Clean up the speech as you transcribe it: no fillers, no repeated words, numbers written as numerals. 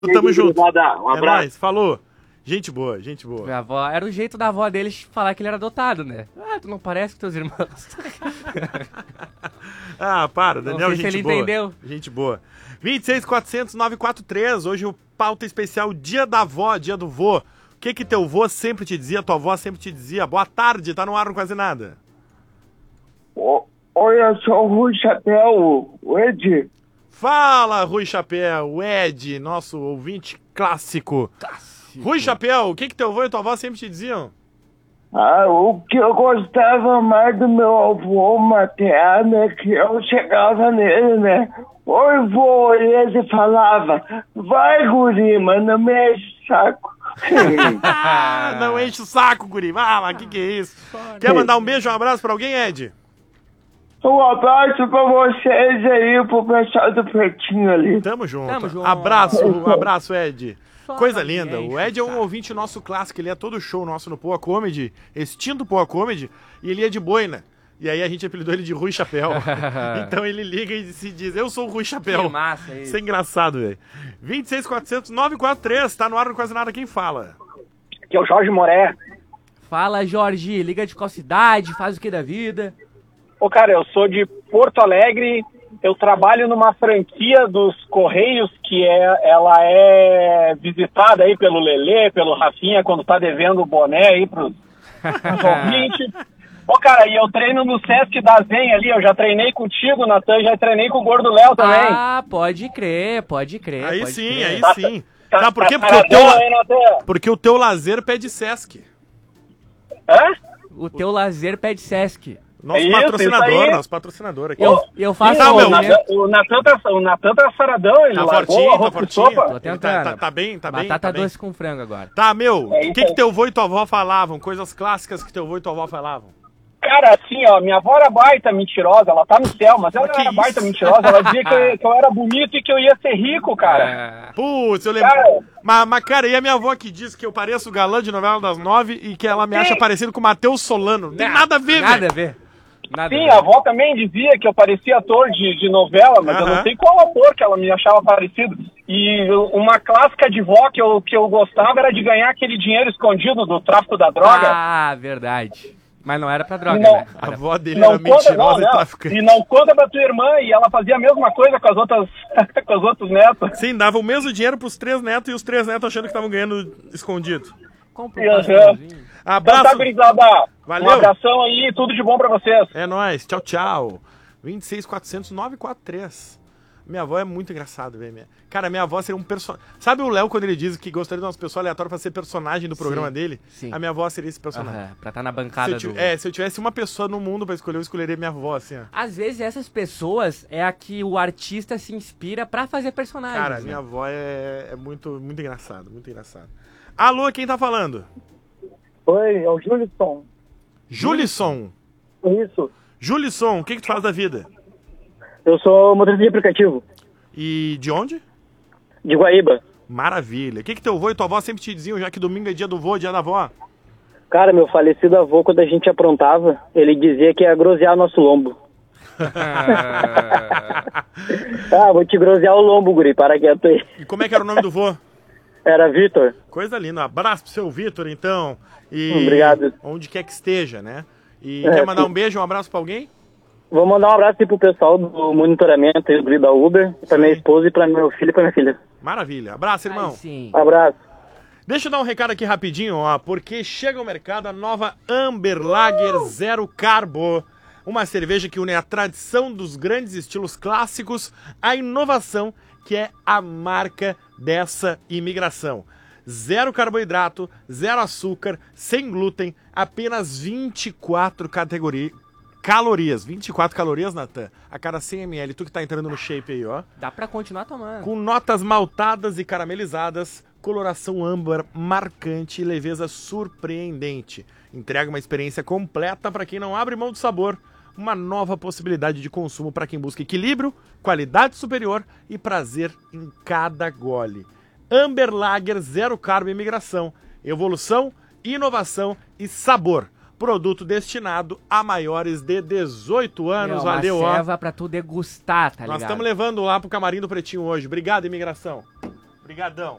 Tamo junto. Um É abraço. nóis, falou. Gente boa, gente boa. Minha avó, era o jeito da avó deles falar que ele era adotado, né? Ah, tu não parece com teus irmãos. Ah, para, Daniel, Não sei se gente ele boa. entendeu. Gente boa. 26.400.943, hoje o pauta especial Dia da Avó, Dia do Vô. O que teu vô sempre te dizia, tua avó sempre te dizia? Boa tarde, tá no ar, não quase nada. Oi, eu sou o Rui Chapéu, o Ed. Fala, Rui Chapéu, o Ed, nosso ouvinte clássico. Rui Chapéu, o que teu vô e tua avó sempre te diziam? O que eu gostava mais do meu avô materno é que eu chegava nele, né? Oi, vô, e ele falava, vai, guri, mas não me enche o saco. Não enche o saco, guri. Ah, mas que é isso? Quer mandar um beijo, um abraço pra alguém, Ed? Um abraço pra vocês aí, pro pessoal do Pretinho ali. Tamo junto. Tamo junto. Abraço, Ed. Só Coisa não linda. enche O Ed é o um saco. ouvinte nosso clássico. Ele é todo show nosso no Poa Comedy, extinto Poa Comedy, e ele é de Boina. E aí a gente apelidou ele de Rui Chapéu. Então ele liga e se diz, eu sou o Rui Chapéu. Que massa isso. Isso é engraçado, velho. 26.400.943, tá no ar, não quase nada, quem fala? Aqui é o Jorge Moré. Fala, Jorge, liga de qual cidade, faz o que da vida? Ô, cara, eu sou de Porto Alegre, eu trabalho numa franquia dos Correios, ela é visitada aí pelo Lelê, pelo Rafinha, quando tá devendo o boné aí pros ouvintes. Ô, cara, e eu treino no Sesc da Zen ali, eu já treinei contigo, Natan, já treinei com o Gordo Léo também. Ah, pode crer, pode crer. Aí pode sim, crer. aí Tá- sim. tá- Tá, por quê? tá Porque paradão aí, Natan. porque o teu lazer pede Sesc. Hã? O teu lazer pede Sesc. Nosso Isso patrocinador, aí. nosso patrocinador aqui. Eu faço Tá, meu. O Natan tá saradão, ele Tá largou fortinho, o arroz tá com fortinho. sopa. Tô tentando. Tá bem, tá bem. Batata tá bem. doce com frango agora. Tá, meu, É o isso que aí. teu avô e tua avó falavam? Coisas clássicas que teu avô e tua avó falavam. Cara, assim, ó, minha avó era baita mentirosa, ela tá no céu, mas ela Mas que era baita isso? mentirosa, ela dizia que eu era bonito e que eu ia ser rico, cara. Putz, eu lembro. Cara. Mas, cara, e a minha avó que diz que eu pareço o galã de novela das 9 e que ela me acha Sim. parecido com o Matheus Solano. Não tem nada a ver, Nada velho. a ver. Nada Sim, a a ver. avó também dizia que eu parecia ator de novela, mas eu Aham. não sei qual ator que ela me achava parecido. E uma clássica de vó que eu gostava era de ganhar aquele dinheiro escondido do tráfico da droga. Ah, verdade. Mas não era pra droga, Não. né? A Era- avó dele Não era conta, mentirosa e não. traficante. E não conta pra tua irmã, e ela fazia a mesma coisa com as outras, com os outros netos. Sim, dava o mesmo dinheiro pros 3 netos e os 3 netos achando que estavam ganhando escondido. Compra um Aham. pastelzinho. Então tá, Abraço. gurizada. Valeu. Um abração aí, tudo de bom pra vocês. É nóis. Tchau, tchau. 26.400.943. Minha avó é muito engraçada, velho. Cara, minha avó seria um personagem. Sabe o Léo quando ele diz que gostaria de umas pessoas aleatórias pra ser personagem do programa Sim, dele? sim. A minha avó seria esse personagem. Aham, pra estar na bancada do... Se eu tivesse uma pessoa no mundo pra escolher, eu escolheria minha avó, assim, ó. Às vezes essas pessoas é a que o artista se inspira pra fazer personagens. Cara, né? minha avó é muito, muito engraçado, muito engraçado. Alô, quem tá falando? Oi, é o Julisson. Julisson. Isso. Julisson, o que tu faz da vida? Eu sou motorista de aplicativo, E de onde? de Guaíba. Maravilha. O que teu avô e tua avó sempre te diziam, já que domingo é dia do vô, dia da avó? Cara, meu falecido avô, quando a gente aprontava, ele dizia que ia grosear nosso lombo. Vou te grosear o lombo, guri, para quieto aí. E como é que era o nome do vô? Era Vitor. Coisa linda. Um abraço pro seu Vitor, então. E Obrigado. onde quer que esteja, né? E É, quer mandar sim. um beijo, um abraço pra alguém? Vou mandar um abraço aí pro pessoal do monitoramento aí, do guri da Uber, pra minha esposa e pra meu filho e pra minha filha. Maravilha. Abraço, irmão. Aí sim. Abraço. Deixa eu dar um recado aqui rapidinho, ó, porque chega ao mercado a nova Amber Lager Zero Carbo. Uma cerveja que une a tradição dos grandes estilos clássicos à inovação que é a marca dessa imigração. Zero carboidrato, zero açúcar, sem glúten, apenas 24 calorias. 24 calorias, Natan, a cada 100 ml. Tu que tá entrando no shape aí, ó. Dá pra continuar tomando. Com notas maltadas e caramelizadas, coloração âmbar marcante e leveza surpreendente. Entrega uma experiência completa para quem não abre mão do sabor. Uma nova possibilidade de consumo para quem busca equilíbrio, qualidade superior e prazer em cada gole. Amber Lager Zero Carbo Imigração. Evolução, inovação e sabor. Produto destinado a maiores de 18 anos. Valeu, uma ó. serva pra tu degustar, tá Nós ligado? estamos levando lá pro camarim do Pretinho hoje. Obrigado, imigração. Obrigadão.